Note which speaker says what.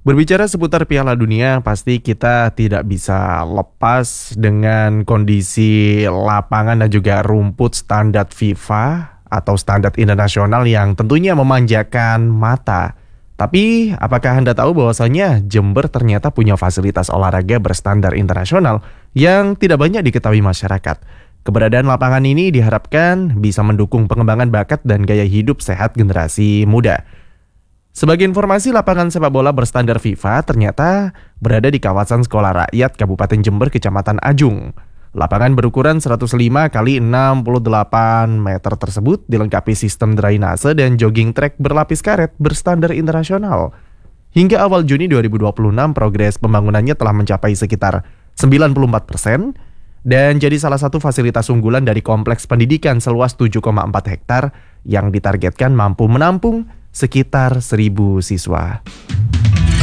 Speaker 1: Berbicara seputar Piala Dunia, pasti kita tidak bisa lepas dengan kondisi lapangan dan juga rumput standar FIFA atau standar internasional yang tentunya memanjakan mata. Tapi, apakah Anda tahu bahwasanya Jember ternyata punya fasilitas olahraga berstandar internasional yang tidak banyak diketahui masyarakat? Keberadaan lapangan ini diharapkan bisa mendukung pengembangan bakat dan gaya hidup sehat generasi muda. Sebagai informasi, lapangan sepak bola berstandar FIFA ternyata berada di kawasan Sekolah Rakyat Kabupaten Jember, Kecamatan Ajung. Lapangan berukuran 105 kali 68 meter tersebut dilengkapi sistem drainase dan jogging track berlapis karet berstandar internasional. Hingga awal Juni 2026, progres pembangunannya telah mencapai sekitar 94% dan jadi salah satu fasilitas unggulan dari kompleks pendidikan seluas 7,4 hektar yang ditargetkan mampu menampung sekitar 1.000 siswa.